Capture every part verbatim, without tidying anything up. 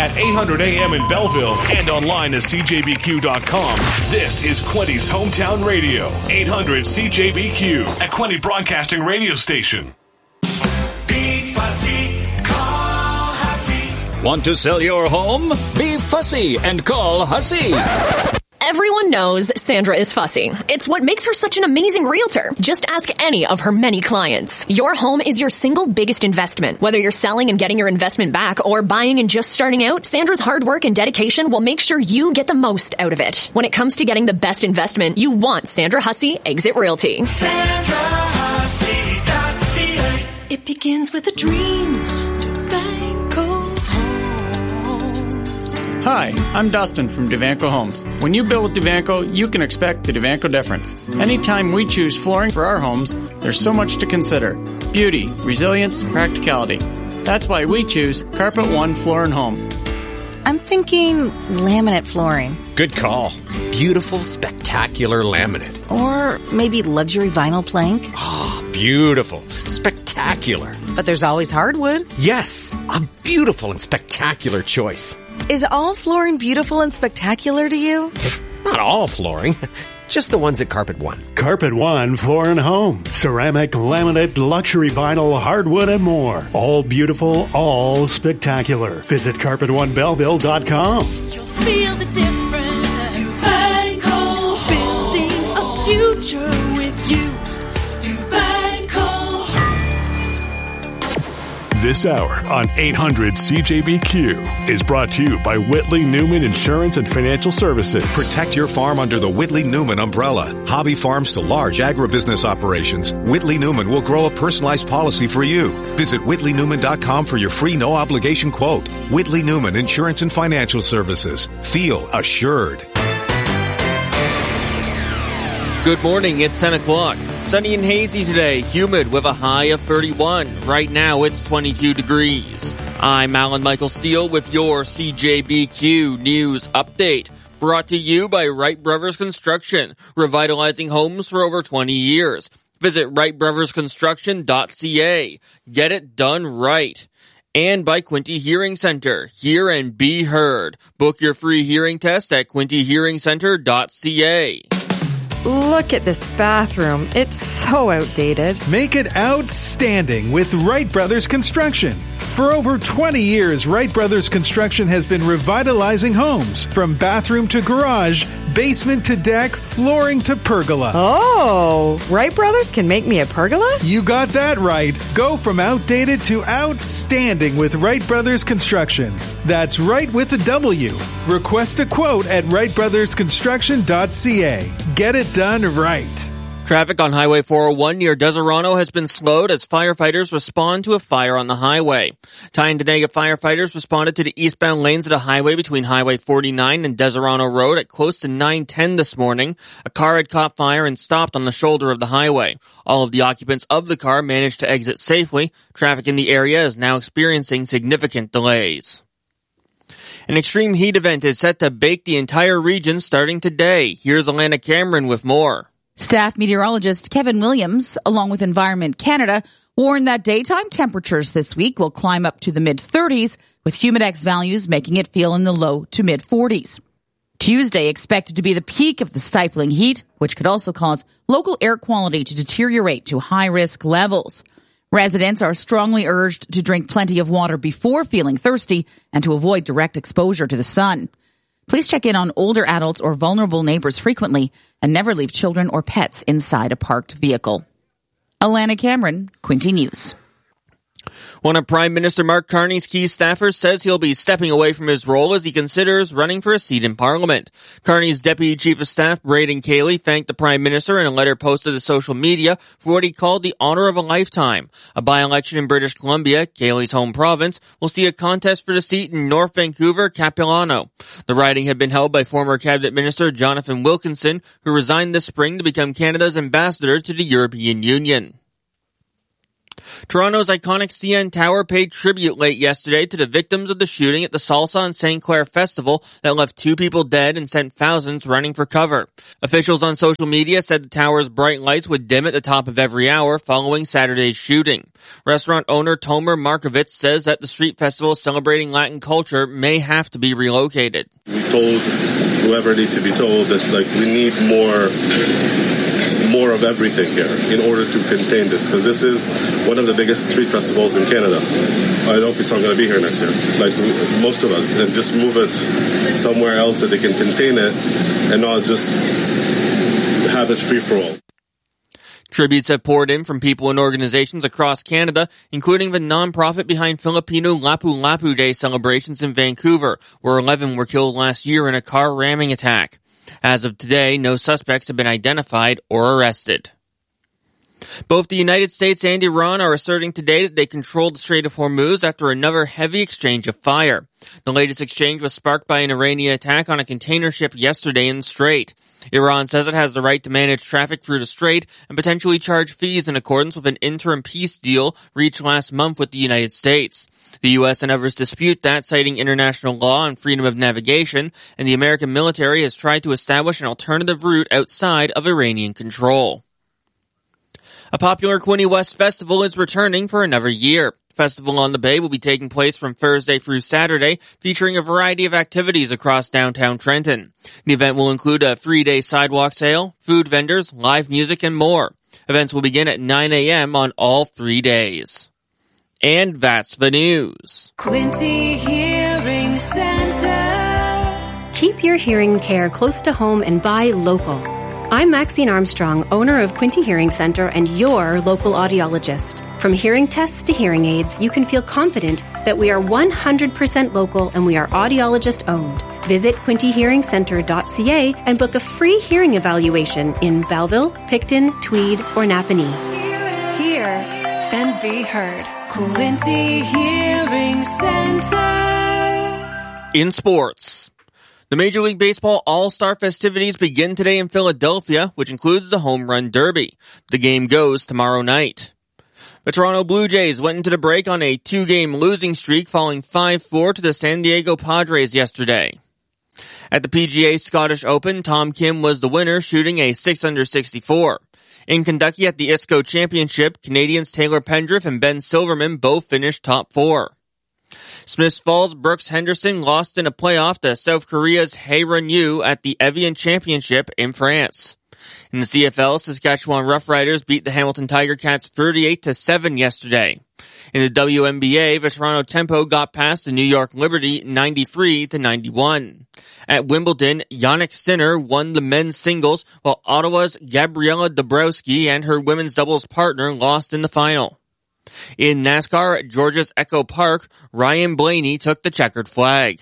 at eight hundred A M in Belleville and online at C J B Q dot com. This is Quinty's Hometown Radio, eight hundred C J B Q, a Quinty Broadcasting radio station. Be fussy, call Hussey. Want to sell your home? Be fussy and call Hussey. Everyone knows Sandra is fussy. It's what makes her such an amazing realtor. Just ask any of her many clients. Your home is your single biggest investment. Whether you're selling and getting your investment back or buying and just starting out, Sandra's hard work and dedication will make sure you get the most out of it. When it comes to getting the best investment, you want Sandra Hussey Exit Realty. Sandra Hussey dot C A. It begins with a dream. Hi, I'm Dustin from Devanco Homes. When you build with Devanco, you can expect the Devanco difference. Anytime we choose flooring for our homes, there's so much to consider. Beauty, resilience, practicality. That's why we choose Carpet One Floor and Home. I'm thinking laminate flooring. Good call. Beautiful, spectacular laminate. Or maybe luxury vinyl plank. Ah, oh, beautiful. Spectacular. But there's always hardwood. Yes, a beautiful and spectacular choice. Is all flooring beautiful and spectacular to you? Not all flooring. Just the ones at Carpet One. Carpet One Floor and Home. Ceramic, laminate, luxury vinyl, hardwood, and more. All beautiful, all spectacular. Visit carpet one belleville dot com. You'll feel the difference. Devanco. Building a future with you. This hour on eight hundred C J B Q is brought to you by Whitley Newman Insurance and Financial Services. Protect your farm under the Whitley Newman umbrella. Hobby farms to large agribusiness operations, Whitley Newman will grow a personalized policy for you. Visit whitley newman dot com for your free no-obligation quote. Whitley Newman Insurance and Financial Services. Feel assured. Good morning, it's ten o'clock. Sunny and hazy today, humid with a high of thirty-one. Right now it's twenty-two degrees. I'm Alan Michael Steele with your C J B Q News Update. Brought to you by Wright Brothers Construction, revitalizing homes for over twenty years. Visit wright brothers construction dot c a. Get it done right. And by Quinty Hearing Center. Hear and be heard. Book your free hearing test at quinty hearing center dot c a. Look at this bathroom. It's so outdated. Make it outstanding with Wright Brothers Construction. For over twenty years, Wright Brothers Construction has been revitalizing homes from bathroom to garage, basement to deck, flooring to pergola. Oh, Wright Brothers can make me a pergola? You got that right. Go from outdated to outstanding with Wright Brothers Construction. That's right with a W. Request a quote at wright brothers construction dot c a. Get it done right. Traffic on Highway four oh one near Deserano has been slowed as firefighters respond to a fire on the highway. Tyne-Tenega firefighters responded to the eastbound lanes of the highway between Highway forty-nine and Deserano Road at close to nine ten this morning. A car had caught fire and stopped on the shoulder of the highway. All of the occupants of the car managed to exit safely. Traffic in the area is now experiencing significant delays. An extreme heat event is set to bake the entire region starting today. Here's Alana Cameron with more. Staff meteorologist Kevin Williams, along with Environment Canada, warned that daytime temperatures this week will climb up to the mid-thirties, with humidex values making it feel in the low to mid-forties. Tuesday expected to be the peak of the stifling heat, which could also cause local air quality to deteriorate to high-risk levels. Residents are strongly urged to drink plenty of water before feeling thirsty and to avoid direct exposure to the sun. Please check in on older adults or vulnerable neighbors frequently and never leave children or pets inside a parked vehicle. Alana Cameron, Quinty News. One of Prime Minister Mark Carney's key staffers says he'll be stepping away from his role as he considers running for a seat in Parliament. Carney's Deputy Chief of Staff, Braden Cayley, thanked the Prime Minister in a letter posted to social media for what he called the honour of a lifetime. A by-election in British Columbia, Cayley's home province, will see a contest for the seat in North Vancouver, Capilano. The riding had been held by former Cabinet Minister Jonathan Wilkinson, who resigned this spring to become Canada's ambassador to the European Union. Toronto's iconic C N Tower paid tribute late yesterday to the victims of the shooting at the Salsa and Saint Clair Festival that left two people dead and sent thousands running for cover. Officials on social media said the tower's bright lights would dim at the top of every hour following Saturday's shooting. Restaurant owner Tomer Markovitz says that the street festival celebrating Latin culture may have to be relocated. We told whoever needs to be told that like we need more more of everything here in order to contain this, because this is one of the biggest street festivals in Canada. I hope it's not going to be here next year, like most of us, and just move it somewhere else that they can contain it and not just have it free for all. Tributes have poured in from people and organizations across Canada, including the nonprofit behind Filipino Lapu-Lapu Day celebrations in Vancouver, where eleven were killed last year in a car ramming attack. As of today, no suspects have been identified or arrested. Both the United States and Iran are asserting today that they controlled the Strait of Hormuz after another heavy exchange of fire. The latest exchange was sparked by an Iranian attack on a container ship yesterday in the Strait. Iran says it has the right to manage traffic through the Strait and potentially charge fees in accordance with an interim peace deal reached last month with the United States. The U S and others dispute that, citing international law and freedom of navigation, and the American military has tried to establish an alternative route outside of Iranian control. A popular Quinte West festival is returning for another year. Festival on the Bay will be taking place from Thursday through Saturday, featuring a variety of activities across downtown Trenton. The event will include a three-day sidewalk sale, food vendors, live music, and more. Events will begin at nine a.m. on all three days. And that's the news. Quinte Hearing Center. Keep your hearing care close to home and buy local. I'm Maxine Armstrong, owner of Quinte Hearing Center and your local audiologist. From hearing tests to hearing aids, you can feel confident that we are one hundred percent local and we are audiologist owned. Visit quinte hearing center dot c a and book a free hearing evaluation in Belleville, Picton, Tweed, or Napanee. Hear and be heard. Quinte Hearing Center. In sports, the Major League Baseball All-Star festivities begin today in Philadelphia, which includes the Home Run Derby. The game goes tomorrow night. The Toronto Blue Jays went into the break on a two-game losing streak, falling five four to the San Diego Padres yesterday. At the P G A Scottish Open, Tom Kim was the winner, shooting a six under sixty-four. In Kentucky at the I S C O Championship, Canadians Taylor Pendrith and Ben Silverman both finished top four. Smiths Falls' Brooks Henderson lost in a playoff to South Korea's Hae Run-Yu at the Evian Championship in France. In the C F L, Saskatchewan Roughriders beat the Hamilton Tiger Cats thirty-eight to seven yesterday. In the W N B A, the Toronto Tempo got past the New York Liberty ninety-three to ninety-one. At Wimbledon, Jannik Sinner won the men's singles, while Ottawa's Gabriela Dabrowski and her women's doubles partner lost in the final. In NASCAR at Georgia's Echo Park, Ryan Blaney took the checkered flag.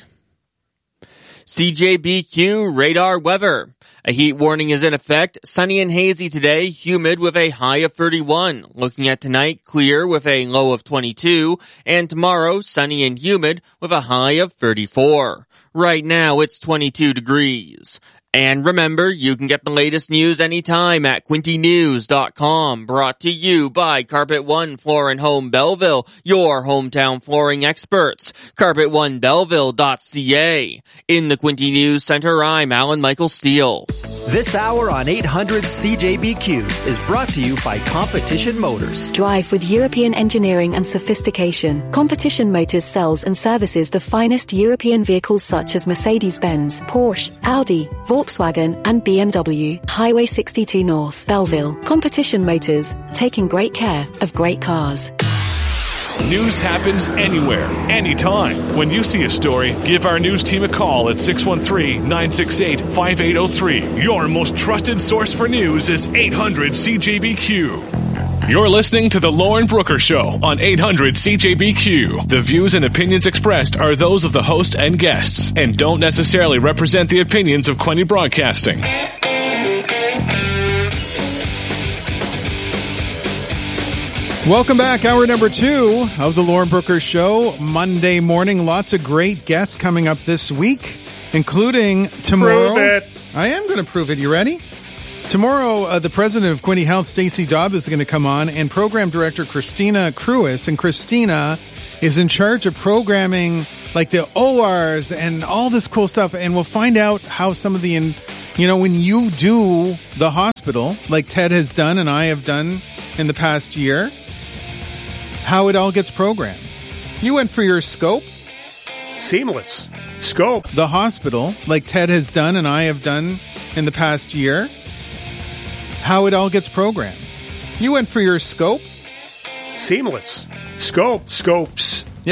C J B Q radar weather. A heat warning is in effect. Sunny and hazy today, humid with a high of thirty-one. Looking at tonight, clear with a low of twenty-two. And tomorrow, sunny and humid with a high of thirty-four. Right now, it's twenty-two degrees. And remember, you can get the latest news anytime at quinte news dot com. Brought to you by Carpet One Floor and Home Belleville, your hometown flooring experts. carpet one belleville dot c a. In the Quinte News Center, I'm Alan Michael Steele. This hour on eight hundred C J B Q is brought to you by Competition Motors. Drive with European engineering and sophistication. Competition Motors sells and services the finest European vehicles such as Mercedes-Benz, Porsche, Audi, Volkswagen and B M W. Highway sixty-two North, Belleville. Competition Motors, taking great care of great cars. News happens anywhere, anytime. When you see a story, give our news team a call at six one three, nine six eight, five eight zero three. Your most trusted source for news is eight hundred C J B Q. You're listening to The Lauren Brooker Show on eight hundred C J B Q. The views and opinions expressed are those of the host and guests and don't necessarily represent the opinions of Quinte Broadcasting. Welcome back. Hour number two of The Lauren Brooker Show. Monday morning. Lots of great guests coming up this week, including tomorrow. Prove it. I am going to prove it. You ready? Tomorrow, uh, the president of Quinte Health, Stacey Dobbs, is going to come on, and program director Christina Cruis. And Christina is in charge of programming like the O Rs and all this cool stuff. And we'll find out how some of the, in, you know, when you do the hospital, like Ted has done and I have done in the past year, how it all gets programmed. You went for your scope? Seamless. Scope. The hospital, like Ted has done and I have done in the past year, how it all gets programmed. You went for your scope? Seamless. Scope. Scopes.